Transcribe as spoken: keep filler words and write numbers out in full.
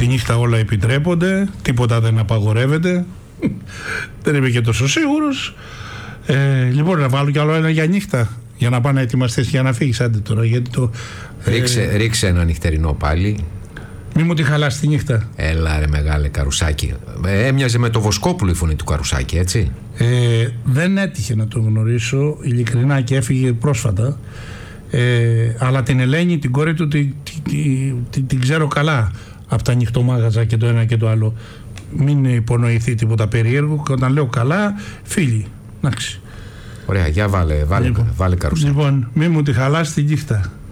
Τη νύχτα όλα επιτρέπονται, τίποτα δεν απαγορεύεται. Δεν είμαι και τόσο σίγουρος. Ε, λοιπόν, να βάλω κι άλλο ένα για νύχτα, για να πάνε να ετοιμαστείς για να φύγεις. Άντε τώρα, γιατί το... Ρίξε, ε, ρίξε ένα νυχτερινό πάλι. Μη μου τη χαλάσει τη νύχτα. Έλα ρε μεγάλε Καρουσάκι. Ε, έμοιαζε με το Βοσκόπουλο η φωνή του Καρουσάκι, έτσι. Ε, δεν έτυχε να τον γνωρίσω, ειλικρινά, και έφυγε πρόσφατα. Ε, αλλά την Ελένη, την κόρη του, την, την, την, την ξέρω καλά από τα νυχτομάγαζα και το ένα και το άλλο. Μην υπονοηθεί τίποτα περίεργο. Και όταν λέω καλά, φίλοι. Εντάξει. Ωραία, για βάλε, βάλε, Λοιπόν, βάλε Καρουσάκι. Λοιπόν, μη μου τη χαλάσει τη νύχτα.